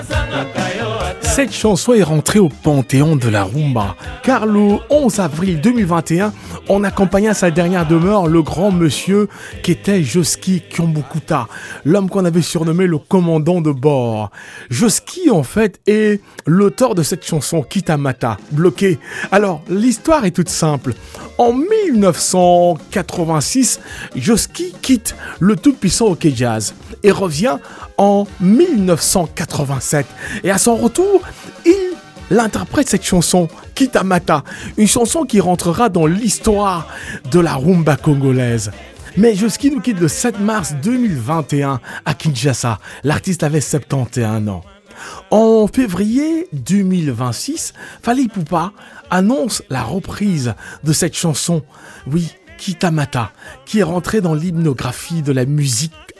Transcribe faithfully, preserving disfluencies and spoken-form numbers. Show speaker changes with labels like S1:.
S1: Cette chanson est rentrée au panthéon de la rumba, car le onze avril deux mille vingt et un, on accompagnait à sa dernière demeure le grand monsieur qui était Josky Kiambukuta, l'homme qu'on avait surnommé le commandant de bord. Josky, en fait, est l'auteur de cette chanson, Kitamata, bloqué. Alors, l'histoire est toute simple. En mille neuf cent quatre-vingt-six, Josky quitte le tout-puissant OK Jazz et revient en mille neuf cent quatre-vingt-sept. Et à son retour, il interprète cette chanson, Kitamata, une chanson qui rentrera dans l'histoire de la rumba congolaise. Mais Josky nous quitte le sept mars deux mille vingt et un à Kinshasa. L'artiste avait soixante et un ans. En février deux mille vingt-six, Fally Ipupa annonce la reprise de cette chanson, oui, Kitamata, qui est rentrée dans l'hymnographie de la musique